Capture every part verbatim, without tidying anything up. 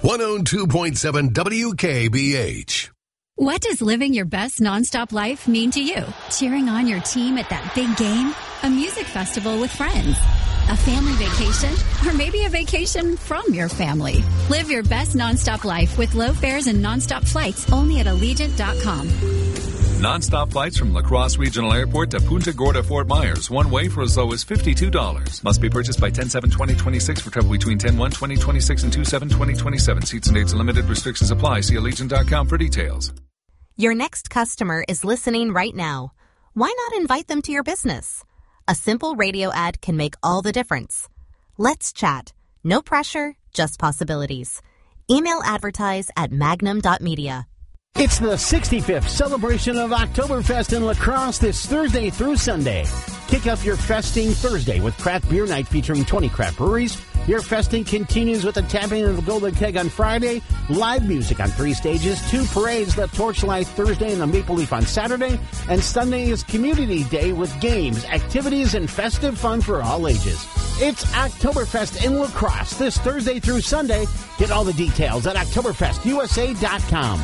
one oh two point seven W K B H. What does living your best nonstop life mean to you? Cheering on your team at that big game? A music festival with friends? A family vacation? Or maybe a vacation from your family? Live your best nonstop life with low fares and nonstop flights only at Allegiant dot com. Non-stop flights from La Crosse Regional Airport to Punta Gorda, Fort Myers. One way for as low as fifty-two dollars. Must be purchased by ten seven twenty twenty-six for travel between ten one twenty twenty-six and two seven twenty twenty-seven. Seats and dates limited. Restrictions apply. See Allegiant dot com for details. Your next customer is listening right now. Why not invite them to your business? A simple radio ad can make all the difference. Let's chat. No pressure, just possibilities. Email advertise at magnum dot media. It's the sixty-fifth celebration of Oktoberfest in La Crosse this Thursday through Sunday. Kick off your festing Thursday with craft beer night featuring twenty craft breweries. Your festing continues with the tapping of the Golden Keg on Friday, live music on three stages, two parades, the Torchlight Thursday and the Maple Leaf on Saturday, and Sunday is Community Day with games, activities, and festive fun for all ages. It's Oktoberfest in La Crosse this Thursday through Sunday. Get all the details at Oktoberfest U S A dot com.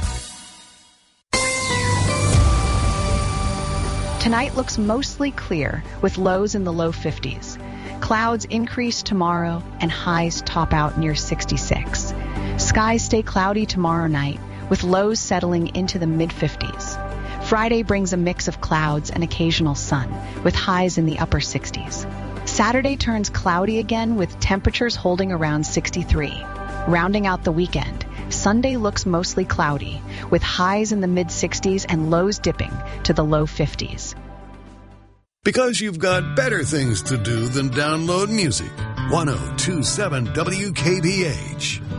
Tonight looks mostly clear with lows in the low fifties. Clouds increase tomorrow and highs top out near sixty-six. Skies stay cloudy tomorrow night with lows settling into the mid fifties. Friday brings a mix of clouds and occasional sun with highs in the upper sixties. Saturday turns cloudy again with temperatures holding around sixty-three. Rounding out the weekend, Sunday looks mostly cloudy, with highs in the mid-sixties and lows dipping to the low fifties. Because you've got better things to do than download music. one oh two point seven W K B H.